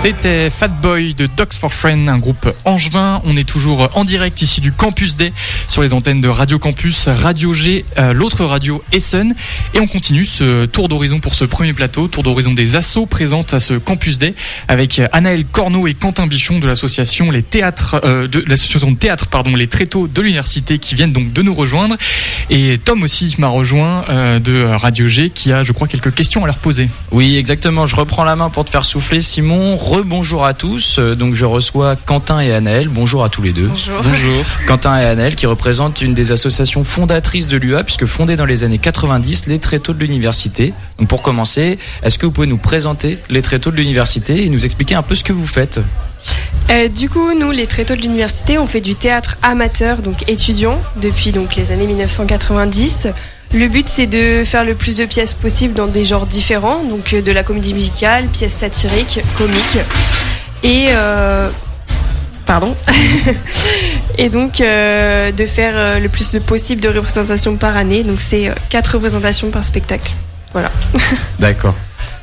C'était Fatboy de Dogs for Friends, un groupe angevin. On est toujours en direct ici du Campus Day sur les antennes de Radio Campus, Radio G, l'autre radio Essen. Et on continue ce tour d'horizon pour ce premier plateau, tour d'horizon des assos présentes à ce Campus Day avec Anaëlle Corneau et Quentin Bichon de l'association Les Tréteaux de l'université qui viennent donc de nous rejoindre. Et Tom aussi m'a rejoint de Radio G qui a, je crois, quelques questions à leur poser. Oui, exactement. Je reprends la main pour te faire souffler, Simon. Rebonjour à tous. Donc je reçois Quentin et Anaëlle. Bonjour à tous les deux. Bonjour. Quentin et Anaëlle qui représentent une des associations fondatrices de l'UA, puisque fondée dans les années 90, les Tréteaux de l'université. Donc pour commencer, est-ce que vous pouvez nous présenter les Tréteaux de l'université et nous expliquer un peu ce que vous faites ? Du coup, nous, les Tréteaux de l'université, on fait du théâtre amateur, donc étudiant, depuis donc les années 1990. Le but, c'est de faire le plus de pièces possible dans des genres différents, donc de la comédie musicale, pièces satiriques, comiques, et et donc de faire le plus possible de représentations par année. Donc c'est 4 représentations par spectacle. Voilà. D'accord.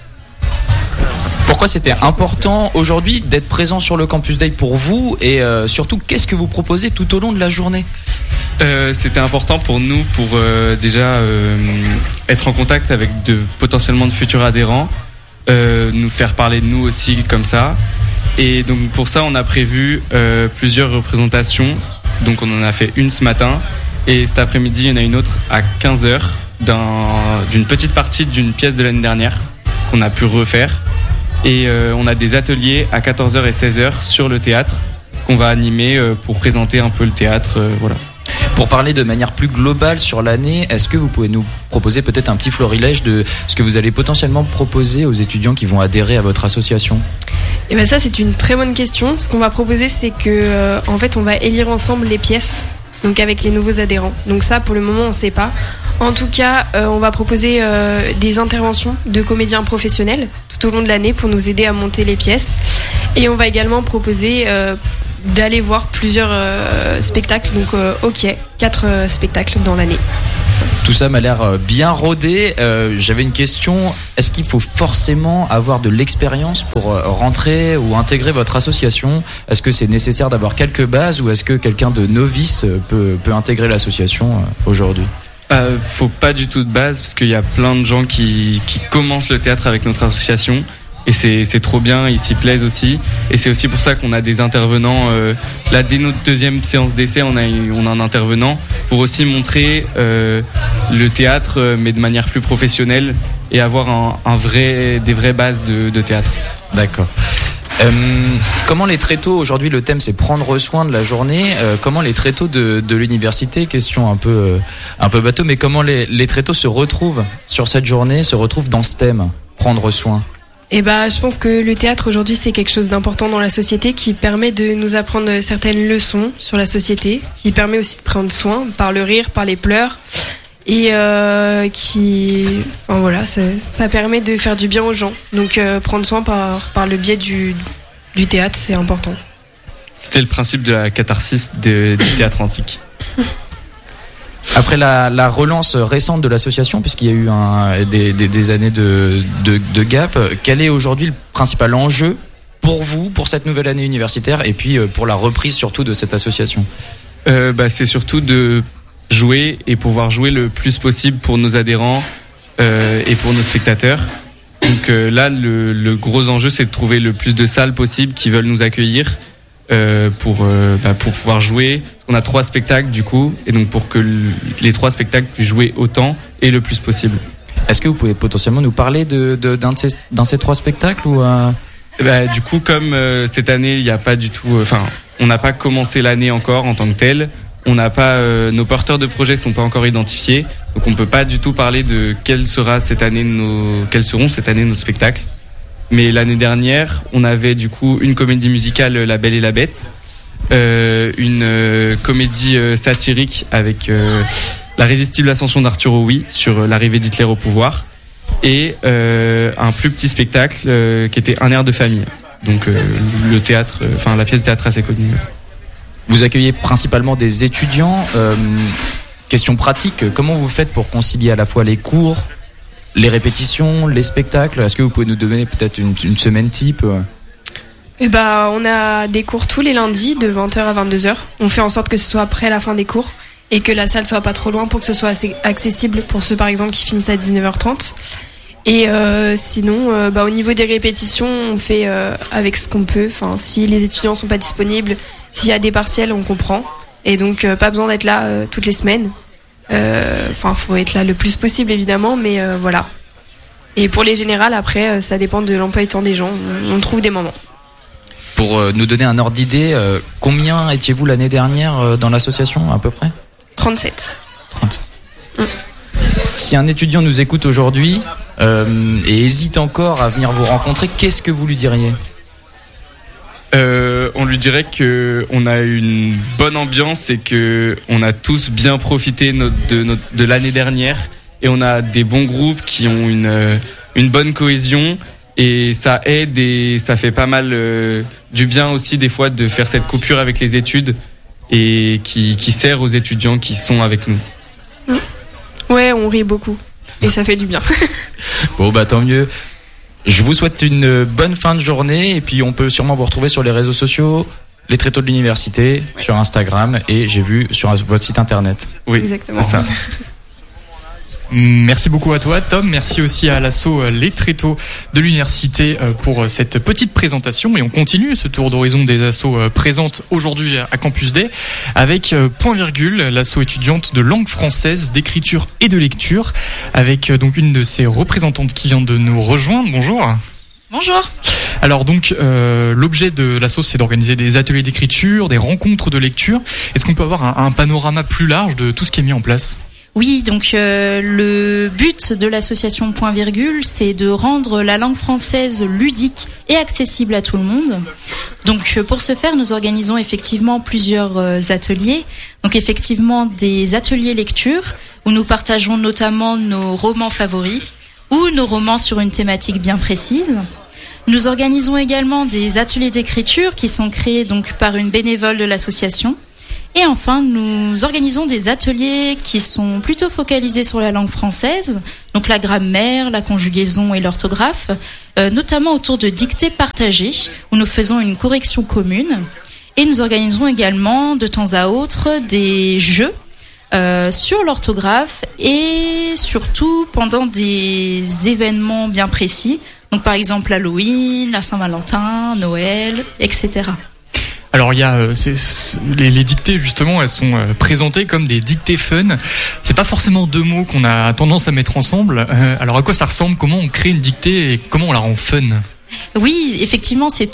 Pourquoi c'était important aujourd'hui d'être présent sur le Campus Day pour vous et surtout qu'est-ce que vous proposez tout au long de la journée ? C'était important pour nous pour déjà être en contact avec potentiellement de futurs adhérents, nous faire parler de nous aussi comme ça. Et donc pour ça on a prévu plusieurs représentations. Donc on en a fait une ce matin et cet après-midi il y en a une autre à 15h d'une petite partie d'une pièce de l'année dernière qu'on a pu refaire. Et on a des ateliers à 14h et 16h sur le théâtre qu'on va animer pour présenter un peu le théâtre, voilà. Pour parler de manière plus globale sur l'année, est-ce que vous pouvez nous proposer peut-être un petit florilège de ce que vous allez potentiellement proposer aux étudiants qui vont adhérer à votre association ? Et ben ça, c'est une très bonne question. Ce qu'on va proposer, c'est que en fait, on va élire ensemble les pièces, donc avec les nouveaux adhérents. Donc ça, pour le moment, on ne sait pas. En tout cas, on va proposer des interventions de comédiens professionnels tout au long de l'année pour nous aider à monter les pièces. Et on va également proposer d'aller voir plusieurs spectacles, donc 4 spectacles dans l'année. Tout ça m'a l'air bien rodé. J'avais une question. Est-ce qu'il faut forcément avoir de l'expérience pour rentrer ou intégrer votre association ? Est-ce que c'est nécessaire d'avoir quelques bases ou est-ce que quelqu'un de novice peut intégrer l'association aujourd'hui ? Faut pas du tout de base parce qu'il y a plein de gens qui commencent le théâtre avec notre association. Et c'est trop bien, ils s'y plaisent aussi. Et c'est aussi pour ça qu'on a des intervenants. Là, dès notre deuxième séance d'essai, on a un intervenant pour aussi montrer le théâtre, mais de manière plus professionnelle et avoir des vraies bases de théâtre. D'accord. Comment les Tréteaux, aujourd'hui le thème c'est prendre soin de la journée, comment les Tréteaux de l'université, question un peu bateau, mais comment les Tréteaux se retrouvent sur cette journée, se retrouvent dans ce thème, prendre soin ? Et je pense que le théâtre aujourd'hui c'est quelque chose d'important dans la société qui permet de nous apprendre certaines leçons sur la société, qui permet aussi de prendre soin par le rire, par les pleurs et ça permet de faire du bien aux gens. Donc prendre soin par le biais du théâtre, c'est important. C'était le principe de la catharsis du théâtre antique. Après la relance récente de l'association, puisqu'il y a eu des années de gap, quel est aujourd'hui le principal enjeu pour vous, pour cette nouvelle année universitaire et puis pour la reprise surtout de cette association ? C'est surtout de jouer et pouvoir jouer le plus possible pour nos adhérents et pour nos spectateurs. Donc là, le gros enjeu, c'est de trouver le plus de salles possibles qui veulent nous accueillir pour pouvoir jouer. Parce qu'on a 3 spectacles du coup, et donc pour que les 3 spectacles puissent jouer autant et le plus possible. Est-ce que vous pouvez potentiellement nous parler d'un de ces 3 spectacles ou Du coup, comme cette année, il n'y a pas du tout. On n'a pas commencé l'année encore en tant que telle. On n'a pas, nos porteurs de projets sont pas encore identifiés, donc on peut pas du tout parler de quels seront cette année nos spectacles. Mais l'année dernière, on avait du coup une comédie musicale La Belle et la Bête, une comédie satirique avec la résistible ascension d'Arthur Rouy sur l'arrivée d'Hitler au pouvoir, et un plus petit spectacle qui était Un air de famille. Donc la pièce de théâtre assez connue. Vous accueillez principalement des étudiants. Question pratique, comment vous faites pour concilier à la fois les cours, les répétitions, les spectacles ? Est-ce que vous pouvez nous donner peut-être une semaine type ? On a des cours tous les lundis de 20h à 22h. On fait en sorte que ce soit après la fin des cours et que la salle soit pas trop loin pour que ce soit assez accessible pour ceux par exemple qui finissent à 19h30. Et sinon, au niveau des répétitions, on fait avec ce qu'on peut. Enfin, si les étudiants sont pas disponibles, s'il y a des partiels, on comprend. Et donc, pas besoin d'être là toutes les semaines. Faut être là le plus possible évidemment, mais voilà. Et pour les générales, après, ça dépend de l'emploi du temps des gens. On trouve des moments. Pour nous donner un ordre d'idée, combien étiez-vous l'année dernière dans l'association à peu près ? 37. 30. Si un étudiant nous écoute aujourd'hui et hésite encore à venir vous rencontrer, qu'est-ce que vous lui diriez ? On lui dirait que on a une bonne ambiance et que on a tous bien profité de l'année dernière et on a des bons groupes qui ont une bonne cohésion. Et ça aide et ça fait pas mal du bien aussi des fois de faire cette coupure avec les études et qui sert aux étudiants qui sont avec nous. Ouais, on rit beaucoup et ça fait du bien. Bon tant mieux. Je vous souhaite une bonne fin de journée et puis on peut sûrement vous retrouver sur les réseaux sociaux, les Tréteaux de l'université, sur Instagram et j'ai vu sur votre site internet. Oui, exactement. C'est ça. Merci beaucoup à toi Tom, merci aussi à l'asso Les Tréteaux de l'université pour cette petite présentation et on continue ce tour d'horizon des assos présentes aujourd'hui à Campus Day avec Point Virgule, l'asso étudiante de langue française, d'écriture et de lecture avec donc une de ses représentantes qui vient de nous rejoindre. Bonjour. Bonjour. Alors donc l'objet de l'asso c'est d'organiser des ateliers d'écriture, des rencontres de lecture. Est-ce qu'on peut avoir un panorama plus large de tout ce qui est mis en place ? Oui, donc le but de l'association Point Virgule, c'est de rendre la langue française ludique et accessible à tout le monde. Donc pour ce faire, nous organisons effectivement plusieurs ateliers. Donc effectivement des ateliers lecture où nous partageons notamment nos romans favoris ou nos romans sur une thématique bien précise. Nous organisons également des ateliers d'écriture qui sont créés donc par une bénévole de l'association. Et enfin, nous organisons des ateliers qui sont plutôt focalisés sur la langue française, donc la grammaire, la conjugaison et l'orthographe, notamment autour de dictées partagées, où nous faisons une correction commune. Et nous organisons également de temps à autre des jeux sur l'orthographe et surtout pendant des événements bien précis, donc par exemple Halloween, la Saint-Valentin, Noël, etc. Alors il y a les dictées justement, elles sont présentées comme des dictées fun. C'est pas forcément deux mots qu'on a tendance à mettre ensemble. Alors à quoi ça ressemble ? Comment on crée une dictée et comment on la rend fun ? Oui, effectivement, c'est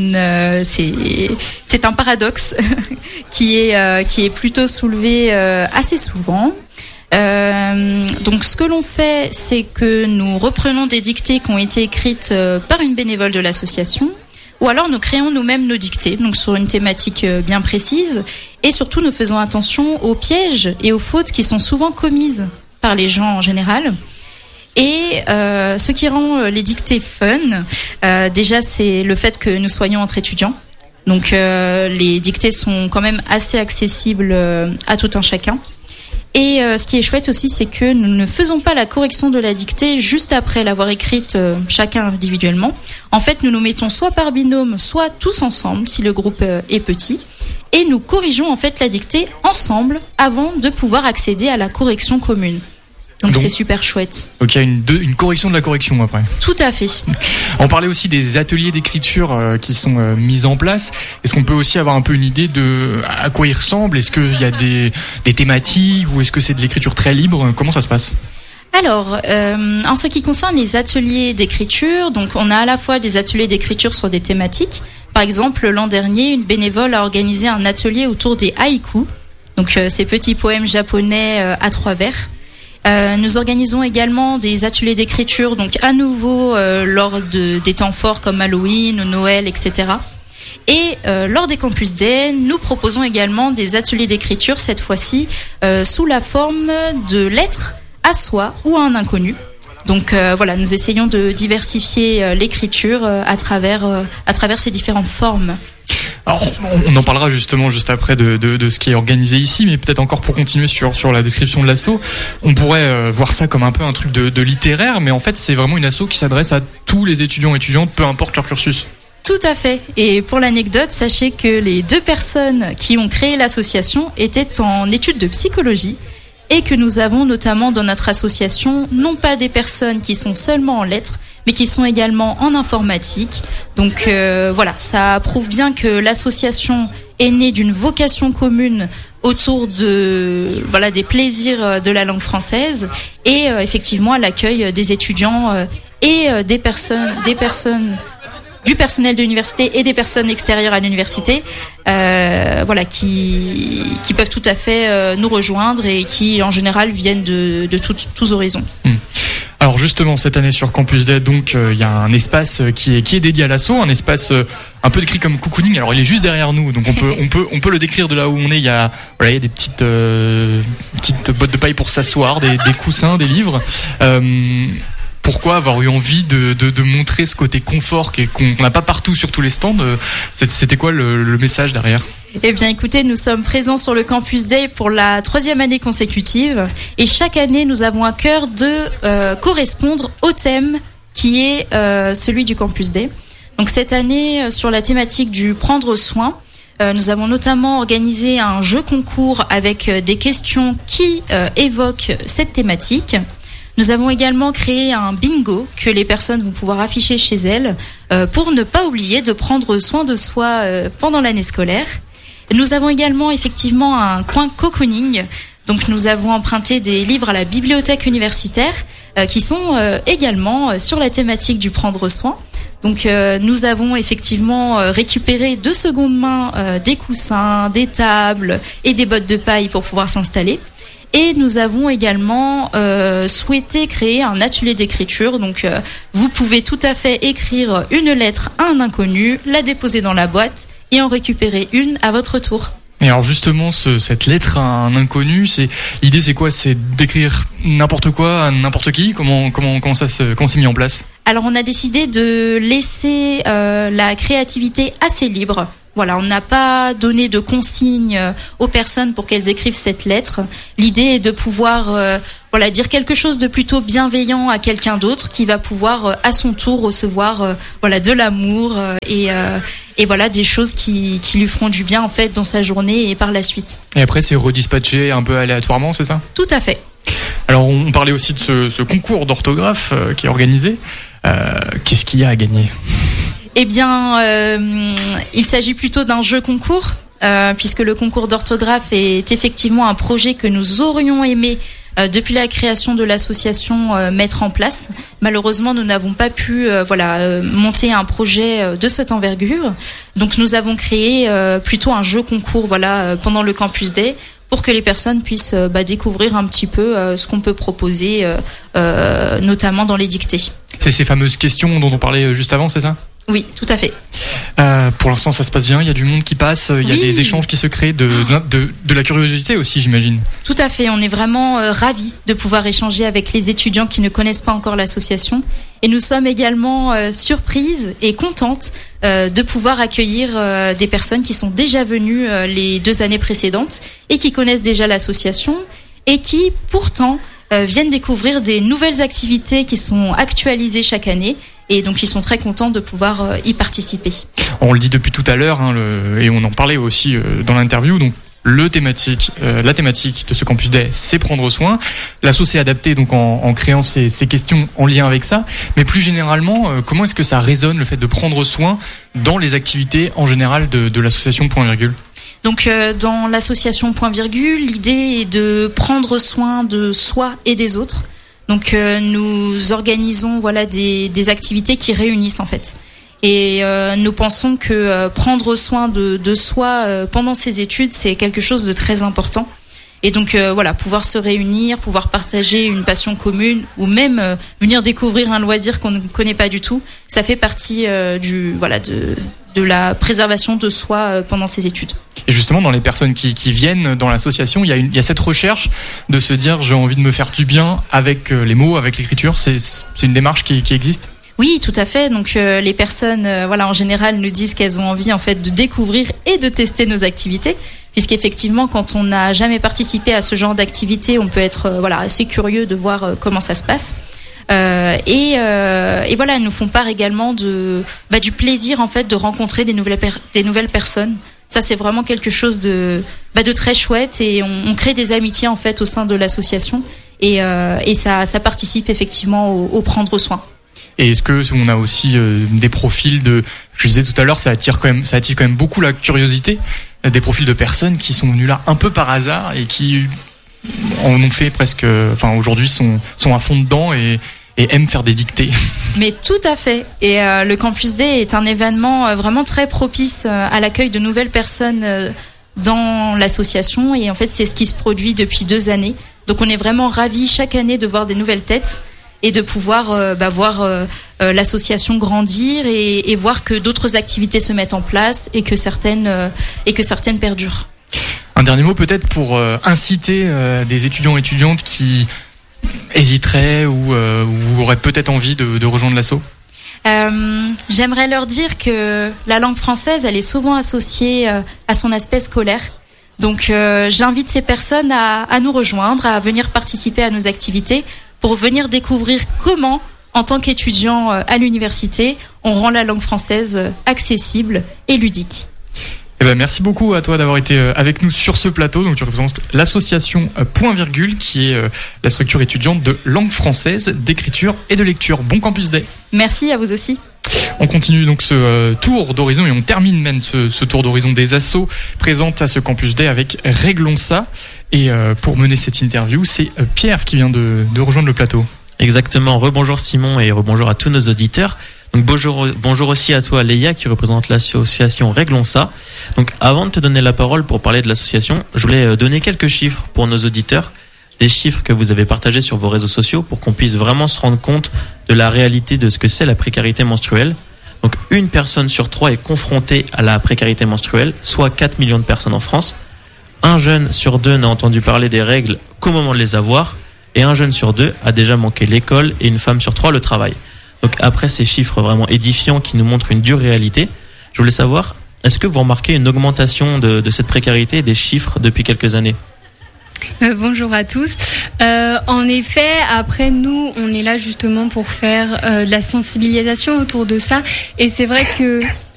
un paradoxe qui est plutôt soulevé assez souvent. Donc ce que l'on fait, c'est que nous reprenons des dictées qui ont été écrites par une bénévole de l'association. Ou alors nous créons nous-mêmes nos dictées, donc sur une thématique bien précise, et surtout nous faisons attention aux pièges et aux fautes qui sont souvent commises par les gens en général. Et ce qui rend les dictées fun, déjà c'est le fait que nous soyons entre étudiants. Donc les dictées sont quand même assez accessibles à tout un chacun. Et ce qui est chouette aussi, c'est que nous ne faisons pas la correction de la dictée juste après l'avoir écrite chacun individuellement. En fait, nous nous mettons soit par binôme, soit tous ensemble, si le groupe est petit. Et nous corrigeons en fait la dictée ensemble avant de pouvoir accéder à la correction commune. Donc c'est super chouette. Ok, une correction de la correction après. Tout à fait. On parlait aussi des ateliers d'écriture qui sont mis en place. Est-ce qu'on peut aussi avoir un peu une idée de à quoi ils ressemblent ? Est-ce qu'il y a des thématiques ou est-ce que c'est de l'écriture très libre ? Comment ça se passe ? Alors, en ce qui concerne les ateliers d'écriture, donc on a à la fois des ateliers d'écriture sur des thématiques. Par exemple, l'an dernier, une bénévole a organisé un atelier autour des haïkus, donc ces petits poèmes japonais à 3 vers. Nous organisons également des ateliers d'écriture, donc à nouveau lors des temps forts comme Halloween, Noël, etc. Et lors des Campus Day, nous proposons également des ateliers d'écriture, cette fois-ci sous la forme de lettres à soi ou à un inconnu. Donc voilà, nous essayons de diversifier l'écriture à travers ces différentes formes. Alors, on en parlera justement juste après de ce qui est organisé ici, mais peut-être encore pour continuer sur la description de l'asso, on pourrait voir ça comme un peu un truc de littéraire, mais en fait c'est vraiment une asso qui s'adresse à tous les étudiants et étudiantes, peu importe leur cursus. Tout à fait. Et pour l'anecdote, sachez que les 2 personnes qui ont créé l'association étaient en études de psychologie et que nous avons notamment dans notre association non pas des personnes qui sont seulement en lettres, mais qui sont également en informatique. Donc voilà, ça prouve bien que l'association est née d'une vocation commune autour de des plaisirs de la langue française et effectivement à l'accueil des étudiants et des personnes du personnel de l'université et des personnes extérieures à l'université qui peuvent tout à fait nous rejoindre et qui en général viennent de tous horizons. Alors justement, cette année sur Campus Day, donc il y a un espace qui est dédié à l'asso, un espace un peu décrit comme cocooning. Alors il est juste derrière nous, donc on peut le décrire de là où on est. Il y a des petites bottes de paille pour s'asseoir, des coussins, des livres. Pourquoi avoir eu envie de montrer ce côté confort qu'on n'a pas partout sur tous les stands? C'était quoi le message derrière? Eh bien écoutez, nous sommes présents sur le Campus Day pour la 3e année consécutive et chaque année nous avons à cœur de correspondre au thème qui est celui du Campus Day. Donc cette année, sur la thématique du prendre soin, nous avons notamment organisé un jeu concours avec des questions qui évoquent cette thématique. Nous avons également créé un bingo que les personnes vont pouvoir afficher chez elles pour ne pas oublier de prendre soin de soi pendant l'année scolaire. Nous avons également effectivement un coin cocooning. Donc nous avons emprunté des livres à la bibliothèque universitaire qui sont également sur la thématique du prendre soin. Donc nous avons effectivement récupéré de seconde main des coussins, des tables et des bottes de paille pour pouvoir s'installer. Et nous avons également souhaité créer un atelier d'écriture. Donc vous pouvez tout à fait écrire une lettre à un inconnu, la déposer dans la boîte et en récupérer une à votre tour. Et alors justement, cette lettre à un inconnu, l'idée c'est quoi? C'est d'écrire n'importe quoi à n'importe qui? Comment c'est mis en place? Alors on a décidé de laisser la créativité assez libre. Voilà, on n'a pas donné de consignes aux personnes pour qu'elles écrivent cette lettre. L'idée est de pouvoir dire quelque chose de plutôt bienveillant à quelqu'un d'autre qui va pouvoir à son tour recevoir de l'amour et des choses qui lui feront du bien en fait dans sa journée et par la suite. Et après c'est redispatché un peu aléatoirement, c'est ça? Tout à fait. Alors on parlait aussi de ce concours d'orthographe qui est organisé. Qu'est-ce qu'il y a à gagner? Eh bien, il s'agit plutôt d'un jeu concours, puisque le concours d'orthographe est effectivement un projet que nous aurions aimé depuis la création de l'association mettre en place. Malheureusement, nous n'avons pas pu monter un projet de cette envergure. Donc nous avons créé plutôt un jeu concours pendant le Campus Day pour que les personnes puissent découvrir un petit peu ce qu'on peut proposer, notamment dans les dictées. C'est ces fameuses questions dont on parlait juste avant, c'est ça? Oui, tout à fait. Pour l'instant, ça se passe bien. Il y a du monde qui passe. Il y a des échanges qui se créent, de la curiosité aussi, j'imagine. Tout à fait. On est vraiment ravis de pouvoir échanger avec les étudiants qui ne connaissent pas encore l'association. Et nous sommes également surprises et contentes de pouvoir accueillir des personnes qui sont déjà venues les 2 années précédentes et qui connaissent déjà l'association et qui, pourtant, viennent découvrir des nouvelles activités qui sont actualisées chaque année. Et donc ils sont très contents de pouvoir y participer. On le dit depuis tout à l'heure, et on en parlait aussi dans l'interview. Donc la thématique de ce Campus Day, c'est prendre soin. L'asso s'est adapté donc en créant ces questions en lien avec ça. Mais plus généralement, comment est-ce que ça résonne le fait de prendre soin dans les activités en général de l'association Point Virgule? Donc dans l'association Point Virgule, l'idée est de prendre soin de soi et des autres. Donc nous organisons des activités qui réunissent en fait. Et nous pensons que prendre soin de soi pendant ses études, c'est quelque chose de très important. Et donc pouvoir se réunir, pouvoir partager une passion commune ou même venir découvrir un loisir qu'on ne connaît pas du tout, ça fait partie de la préservation de soi pendant ses études. Et justement, dans les personnes qui viennent dans l'association, il y a cette recherche de se dire j'ai envie de me faire du bien avec les mots, avec l'écriture. C'est une démarche qui existe? Oui, tout à fait. Donc les personnes, en général, nous disent qu'elles ont envie en fait de découvrir et de tester nos activités, puisqu'effectivement, quand on n'a jamais participé à ce genre d'activité, on peut être assez curieux de voir comment ça se passe. Et voilà, elles nous font part également du plaisir en fait de rencontrer des nouvelles personnes. Ça, c'est vraiment quelque chose de très chouette, et on crée des amitiés en fait au sein de l'association, et ça participe effectivement au prendre soin. Et est-ce que on a aussi des profils je disais tout à l'heure, ça attire quand même beaucoup la curiosité, des profils de personnes qui sont venues là un peu par hasard et qui en ont fait presque, aujourd'hui sont à fond dedans et aiment faire des dictées. Mais tout à fait. Et le Campus Day est un événement vraiment très propice à l'accueil de nouvelles personnes dans l'association, et en fait c'est ce qui se produit depuis 2 années. Donc on est vraiment ravis chaque année de voir des nouvelles têtes et de pouvoir voir l'association grandir et voir que d'autres activités se mettent en place et que certaines perdurent. Un dernier mot peut-être pour inciter des étudiants et étudiantes qui hésiteraient ou auraient peut-être envie de rejoindre l'asso. J'aimerais leur dire que la langue française, elle est souvent associée à son aspect scolaire. Donc j'invite ces personnes à nous rejoindre, à venir participer à nos activités pour venir découvrir comment, en tant qu'étudiant à l'université, on rend la langue française accessible et ludique. Merci beaucoup à toi d'avoir été avec nous sur ce plateau. Donc tu représentes l'association Point Virgule, qui est la structure étudiante de langue française, d'écriture et de lecture. Bon Campus Day. Merci à vous aussi. On continue donc ce tour d'horizon, et on termine même ce tour d'horizon des assos présentes à ce Campus Day avec Réglons ça. Et pour mener cette interview, c'est Pierre qui vient de rejoindre le plateau. Exactement. Rebonjour Simon, et rebonjour à tous nos auditeurs. Donc bonjour aussi à toi Léa, qui représente l'association Réglons ça. Donc avant de te donner la parole pour parler de l'association, je voulais donner quelques chiffres pour nos auditeurs, des chiffres que vous avez partagés sur vos réseaux sociaux pour qu'on puisse vraiment se rendre compte de la réalité de ce que c'est la précarité menstruelle. Donc 1 personne sur 3 est confrontée à la précarité menstruelle, soit 4 millions de personnes en France. 1 jeune sur 2 n'a entendu parler des règles qu'au moment de les avoir, et 1 jeune sur 2 a déjà manqué l'école, et 1 femme sur 3 le travail. Donc après ces chiffres vraiment édifiants qui nous montrent une dure réalité, je voulais savoir, est-ce que vous remarquez une augmentation de cette précarité et des chiffres depuis quelques années ? Bonjour à tous. En effet, après nous, on est là justement pour faire de la sensibilisation autour de ça. Et c'est vrai que